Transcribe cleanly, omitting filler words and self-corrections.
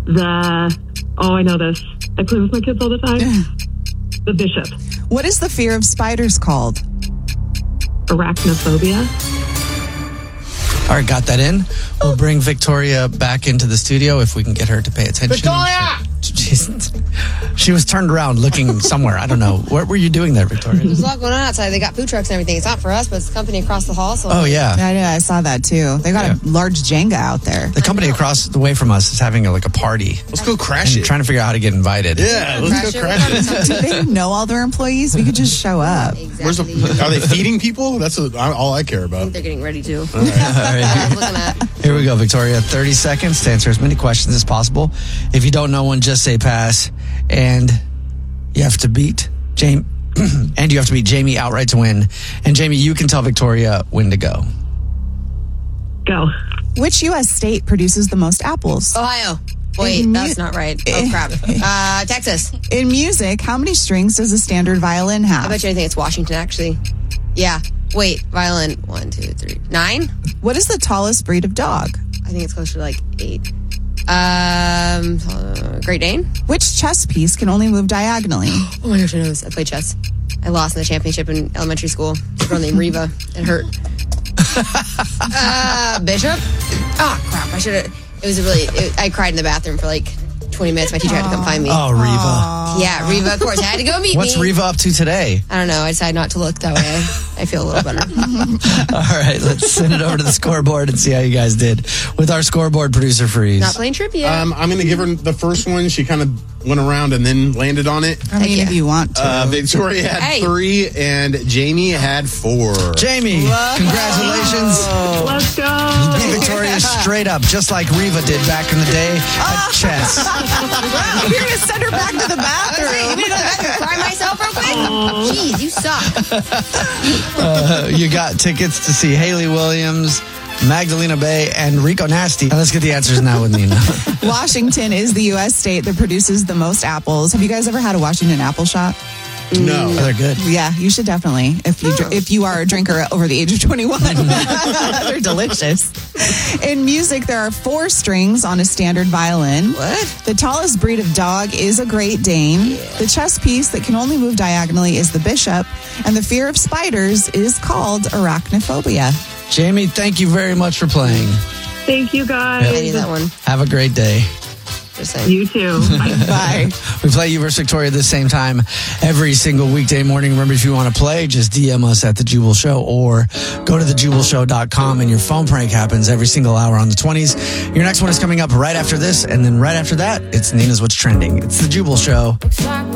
I know this. I play with my kids all the time. The Bishop. What is the fear of spiders called? Arachnophobia. All right, got that in. We'll bring Victoria back into the studio if we can get her to pay attention. Victoria! She was turned around looking somewhere. I don't know. What were you doing there, Victoria? There's a lot going on outside. They got food trucks and everything. It's not for us, but it's the company across the hall. So Oh, yeah. I saw that too. They got a large Jenga out there. The company across the way from us is having a party. Let's go crash it. Trying to figure out how to get invited. Yeah, let's go crash it. Do they know all their employees? We could just show up. Exactly. Are they feeding people? That's all I care about. They're getting ready to. All right. Looking at. Here we go, Victoria. 30 seconds to answer as many questions as possible. If you don't know one, just say pass. And you have to beat Jamie. And you have to beat Jamie outright to win. And Jamie, you can tell Victoria when to go. Go. Which U.S. state produces the most apples? Ohio. Wait, that's not right. Oh, crap. Texas. In music, how many strings does a standard violin have? I bet you anything it's Washington, actually. Yeah. Wait, violin. 1, 2, 3. 9? What is the tallest breed of dog? I think it's closer to 8. Great Dane? Which chess piece can only move diagonally? Oh my gosh, I know this. I play chess. I lost in the championship in elementary school. It's a girl named Reva. It hurt. Bishop? Oh, crap. I should have. I cried in the bathroom for 20 minutes. My teacher had to come find me. Oh, Reva. Yeah, Reva, of course. I had to go meet What's me. Reva up to today? I don't know. I decided not to look that way. I feel a little better. All right, let's send it over to the scoreboard and see how you guys did with our scoreboard producer Freeze. Not playing trivia. I'm going to give her the first one. She kind of went around and then landed on it. I mean, if you want to. Victoria had 3 and Jamie had 4. Jamie, congratulations. Let's go. You beat Victoria straight up, just like Reva did back in the day at chess. Wow, you're going to send her back to the bathroom. You need to go back and cry myself real quick? Jeez, you suck. You got tickets to see Haley Williams, Magdalena Bay, and Rico Nasty. Let's get the answers now with Nina. Washington is the U.S. state that produces the most apples. Have you guys ever had a Washington apple shot? No. Oh, they're good. Yeah, you should definitely. If you are a drinker over the age of 21. They're delicious. In music, there are 4 strings on a standard violin. What? The tallest breed of dog is a Great Dane. Yeah. The chess piece that can only move diagonally is the Bishop. And the fear of spiders is called arachnophobia. Jamie, thank you very much for playing. Thank you, guys. I knew that one. Have a great day. You too. Bye. We play You vs. Victoria at the same time every single weekday morning. Remember, if you want to play, just DM us at The Jubal Show or go to thejubalshow.com and your phone prank happens every single hour on the 20s. Your next one is coming up right after this, and then right after that, it's Nina's What's Trending. It's The Jubal Show.